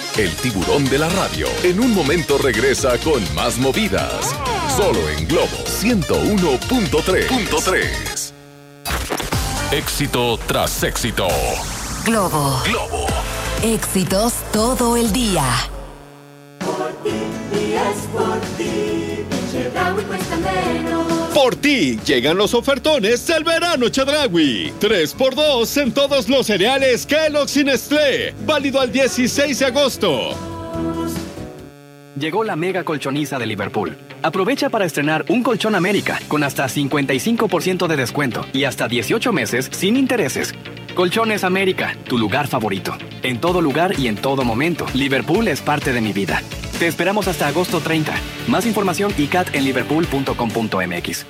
el tiburón de la radio. En un momento regresa con más movidas. Solo en Globo 101.3. Éxito tras éxito. Globo. Éxitos todo el día. Por ti, y es por ti, Chedraui cuesta menos. Por ti llegan los ofertones del verano Chedraui. 3x2 en todos los cereales Kellogg's y Nestlé. Válido al 16 de agosto. Llegó la mega colchoniza de Liverpool. Aprovecha para estrenar un colchón América con hasta 55% de descuento y hasta 18 meses sin intereses. Colchones América, tu lugar favorito. En todo lugar y en todo momento, Liverpool es parte de mi vida. Te esperamos hasta agosto 30. Más información ICAT en liverpool.com.mx.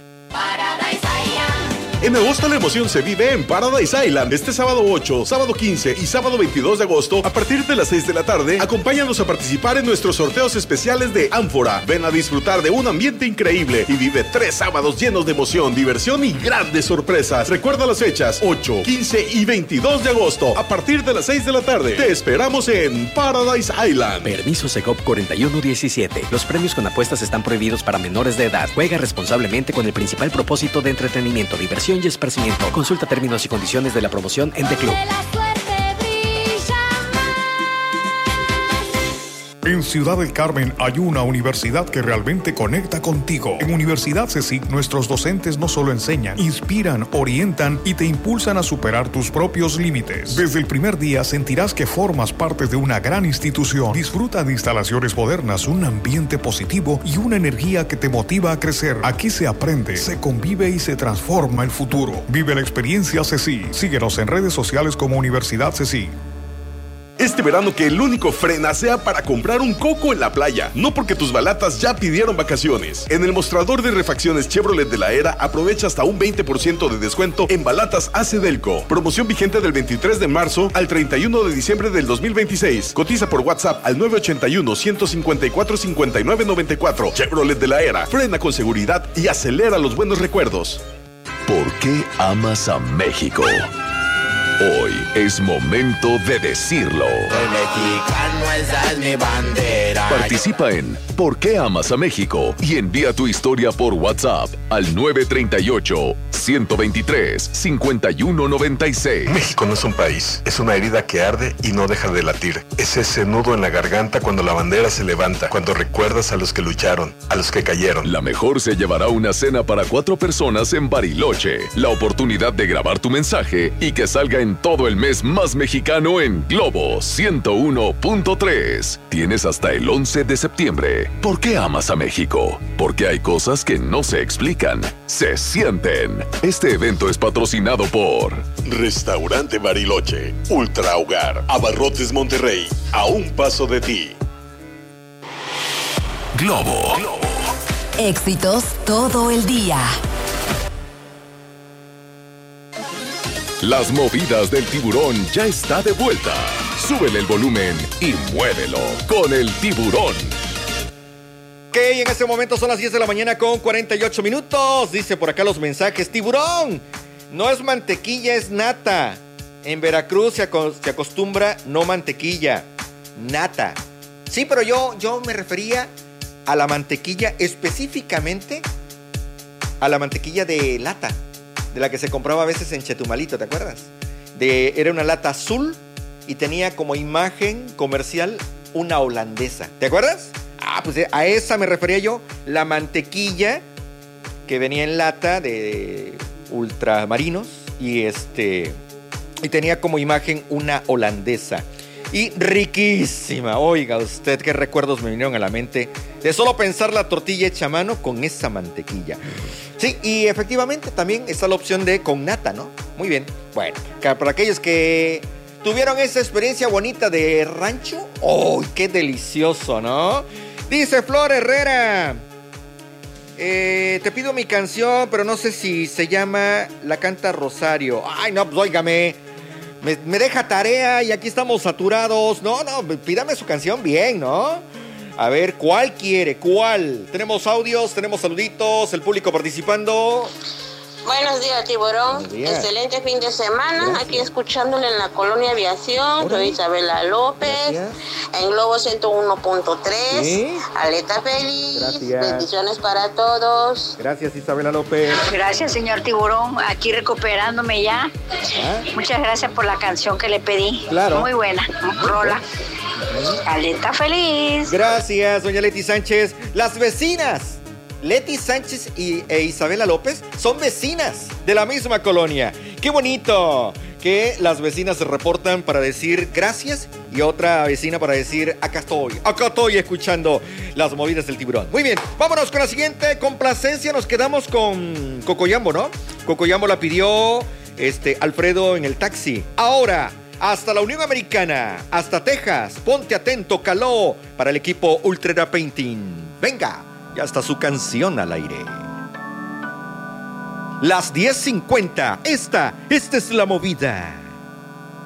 En agosto la emoción se vive en Paradise Island. Este sábado 8, sábado 15 y sábado 22 de agosto, a partir de las 6 de la tarde, acompáñanos a participar en nuestros sorteos especiales de Ánfora. Ven a disfrutar de un ambiente increíble y vive 3 sábados llenos de emoción, diversión y grandes sorpresas. Recuerda las fechas 8, 15 y 22 de agosto, a partir de las 6 de la tarde. Te esperamos en Paradise Island. Permiso Segov 4117. Los premios con apuestas están prohibidos para menores de edad. Juega responsablemente con el principal propósito de entretenimiento, diversión y esparcimiento. Consulta términos y condiciones de la promoción en The Club. En Ciudad del Carmen hay una universidad que realmente conecta contigo. En Universidad CECIC, nuestros docentes no solo enseñan, inspiran, orientan y te impulsan a superar tus propios límites. Desde el primer día sentirás que formas parte de una gran institución. Disfruta de instalaciones modernas, un ambiente positivo y una energía que te motiva a crecer. Aquí se aprende, se convive y se transforma el futuro. Vive la experiencia CECIC. Síguenos en redes sociales como Universidad CECIC. Este verano que el único frena sea para comprar un coco en la playa, no porque tus balatas ya pidieron vacaciones. En el mostrador de refacciones Chevrolet de la Era aprovecha hasta un 20% de descuento en balatas Acedelco. Promoción vigente del 23 de marzo al 31 de diciembre del 2026. Cotiza por WhatsApp al 981-154-5994. Chevrolet de la Era, frena con seguridad y acelera los buenos recuerdos. ¿Por qué amas a México? Hoy es momento de decirlo. Soy mexicano, esa es mi bandera. Participa en ¿Por qué amas a México? Y envía tu historia por WhatsApp al 938-123-5196. México no es un país, es una herida que arde y no deja de latir. Es ese nudo en la garganta cuando la bandera se levanta, cuando recuerdas a los que lucharon, a los que cayeron. La mejor se llevará una cena para 4 personas en Bariloche. La oportunidad de grabar tu mensaje y que salga en todo el mes más mexicano en Globo 101.3. Tienes hasta el 11 de septiembre. ¿Por qué amas a México? Porque hay cosas que no se explican, se sienten. Este evento es patrocinado por Restaurante Bariloche, Ultra Hogar, Abarrotes Monterrey, a un paso de ti. Globo. Éxitos todo el día. Las movidas del tiburón ya está de vuelta. Súbele el volumen y muévelo con el tiburón. Ok, en este momento son las 10 de la mañana con 48 minutos. Dice por acá los mensajes: tiburón, no es mantequilla, es nata. En Veracruz se acostumbra no mantequilla, nata. Sí, pero yo me refería a la mantequilla, específicamente a la mantequilla de lata, de la que se compraba a veces en Chetumalito, ¿te acuerdas? Era una lata azul y tenía como imagen comercial una holandesa. ¿Te acuerdas? Ah, pues a esa me refería yo, la mantequilla que venía en lata de ultramarinos y tenía como imagen una holandesa. Y riquísima. Oiga usted, qué recuerdos me vinieron a la mente de solo pensar la tortilla hecha a mano con esa mantequilla. Sí, y efectivamente también está la opción de con nata, ¿no? Muy bien. Bueno, para aquellos que tuvieron esa experiencia bonita de rancho, ¡oh, qué delicioso!, ¿no? Dice Flor Herrera, te pido mi canción, pero no sé si se llama La Canta Rosario. Ay, no, pues óigame, me deja tarea y aquí estamos saturados. No, pídame su canción bien, ¿no? A ver, ¿cuál quiere? ¿Cuál? Tenemos audios, tenemos saluditos, el público participando. Buenos días, Tiburón. Buenos días. Excelente fin de semana. Gracias. Aquí escuchándole en la Colonia Aviación. Soy Isabela López. Gracias. En Globo 101.3. Sí. Aleta feliz. Gracias. Bendiciones para todos. Gracias, Isabela López. Gracias, señor Tiburón. Aquí recuperándome ya. Muchas gracias por la canción que le pedí. Claro. Muy buena. Rola. Aleta feliz. Gracias, doña Leti Sánchez. Las vecinas Leti Sánchez e Isabela López son vecinas de la misma colonia. ¡Qué bonito! Que las vecinas se reportan para decir gracias y otra vecina para decir acá estoy escuchando las movidas del Tiburón. Muy bien, vámonos con la siguiente complacencia. Nos quedamos con Cocoyambo, ¿no? Cocoyambo la pidió Alfredo en el taxi. Ahora, hasta la Unión Americana, hasta Texas, ponte atento, caló para el equipo Ultra Painting. Venga, ya está su canción al aire. Las 10:50, esta es la movida.